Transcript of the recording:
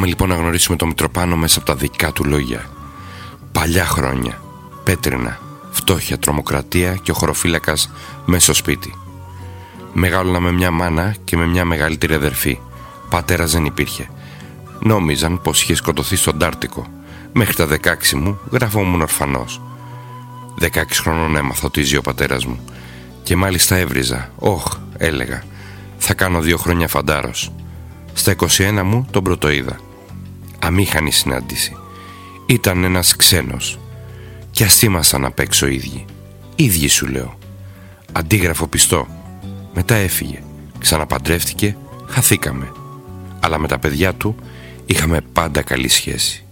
λοιπόν να γνωρίσουμε τον Μητροπάνο μέσα από τα δικά του λόγια. Παλιά χρόνια, πέτρινα, φτώχεια, τρομοκρατία και ο χωροφύλακας μέσα στο σπίτι. Μεγάλωνα με μια μάνα και με μια μεγαλύτερη αδερφή. Πατέρας δεν υπήρχε. Νόμιζαν πως είχε σκοτωθεί στον Τάρτικο. Μέχρι τα 16 μου γραφόμουν ορφανός. 16 χρονών έμαθα ότι ζει ο πατέρας μου. Και μάλιστα έβριζα. Έλεγα, θα κάνω 2 χρόνια φαντάρος. Στα 21 μου τον πρωτοείδα. Αμήχανη συνάντηση. Ήταν ένας ξένος. Κι ας ήμασταν απ' έξω ίδιοι. Ίδιοι σου λέω. Αντίγραφο πιστό. Μετά έφυγε. Ξαναπαντρεύτηκε. Χαθήκαμε. Αλλά με τα παιδιά του είχαμε πάντα καλή σχέση.